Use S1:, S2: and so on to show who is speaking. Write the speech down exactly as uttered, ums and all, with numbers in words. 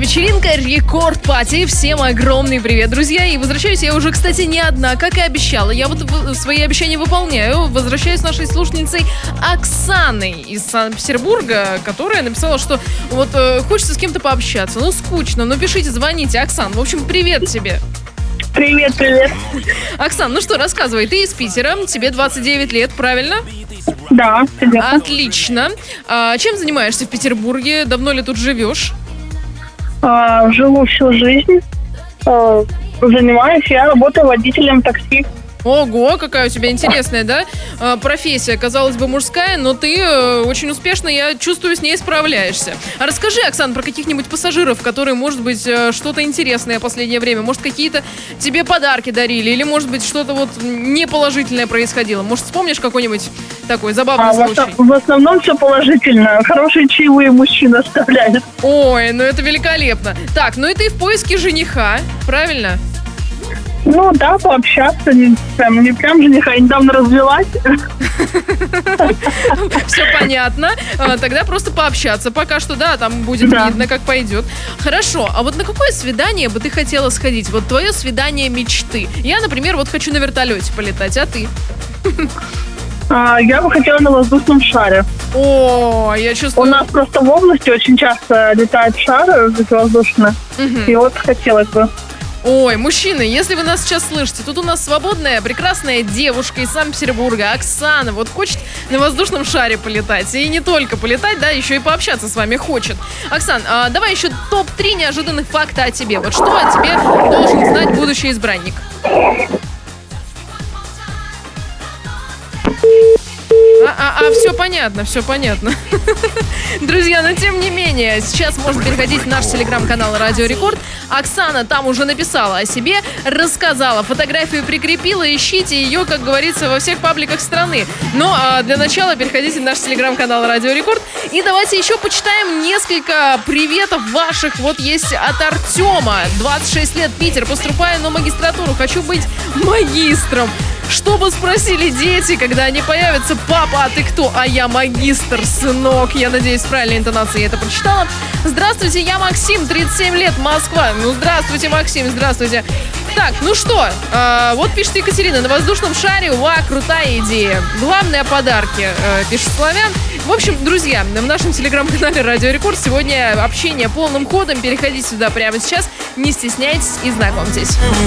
S1: вечеринка Рекорд Пати. Всем огромный привет, друзья. И возвращаюсь я уже, кстати, не одна, как и обещала. Я вот свои обещания выполняю. Возвращаюсь с нашей слушательницей Оксаной из Санкт-Петербурга, которая написала, что вот э, хочется с кем-то пообщаться. Ну, скучно, ну пишите, звоните. Оксан, в общем, привет тебе.
S2: Привет, привет.
S1: Оксан, ну что, рассказывай. Ты из Питера, тебе двадцать девять лет, правильно?
S2: Да, конечно.
S1: Отлично. А, чем занимаешься в Петербурге? Давно ли тут живешь?
S2: А, живу всю жизнь. А, занимаюсь, я работаю водителем такси.
S1: Ого, какая у тебя интересная, да, э, профессия. Казалось бы, мужская, но ты э, очень успешно, я чувствую, с ней справляешься. А расскажи, Оксан, про каких-нибудь пассажиров, которые, может быть, э, что-то интересное в последнее время. Может, какие-то тебе подарки дарили, или, может быть, что-то вот неположительное происходило. Может, вспомнишь какой-нибудь такой забавный
S2: А, в,
S1: случай?
S2: основ- в основном все положительно. Хорошие чаевые мужчина оставляет.
S1: Ой, ну это великолепно. Так, ну и ты в поиске жениха, правильно?
S2: Ну да, пообщаться. Не прям, не прям жениха, я недавно развелась.
S1: Все понятно. А, Тогда просто пообщаться. Пока что, да, там будет
S2: Да.
S1: видно, как пойдет. Хорошо. А вот на какое свидание бы ты хотела сходить? Вот твое свидание мечты. Я, например, вот хочу на вертолете полетать, а ты?
S2: А, я бы хотела на воздушном шаре.
S1: О, я
S2: У
S1: чувствую.
S2: нас просто в области очень часто летают шары воздушные.
S1: Мгм.
S2: И вот хотелось бы.
S1: Ой, мужчины, если вы нас сейчас слышите, тут у нас свободная, прекрасная девушка из Санкт-Петербурга, Оксана, вот хочет на воздушном шаре полетать. И не только полетать, да, еще и пообщаться с вами хочет. Оксан, а давай еще топ три неожиданных факта о тебе. Вот что о тебе должен знать будущий избранник? А, а, а, все понятно, все понятно. Друзья, но тем не менее, сейчас можно переходить в наш телеграм-канал Радио Рекорд. Оксана там уже написала о себе, рассказала, фотографию прикрепила, ищите ее, как говорится, во всех пабликах страны. Но а, для начала переходите в наш телеграм-канал Радио Рекорд. И давайте еще почитаем несколько приветов ваших. Вот есть от Артема, двадцать шесть лет, Питер, поступаю на магистратуру, хочу быть магистром. Что бы спросили дети, когда они появятся? Папа, а ты кто? А я магистр, сынок. Я надеюсь, с правильной интонацией я это прочитала. Здравствуйте, я Максим, тридцать семь лет, Москва. Ну, здравствуйте, Максим, здравствуйте. Так, ну что, э, вот пишет Екатерина, на воздушном шаре, ва, крутая идея. Главное о подарке, э, пишет Славян. В общем, друзья, в нашем телеграм-канале Радио Рекорд сегодня общение полным ходом. Переходите сюда прямо сейчас, не стесняйтесь и знакомьтесь.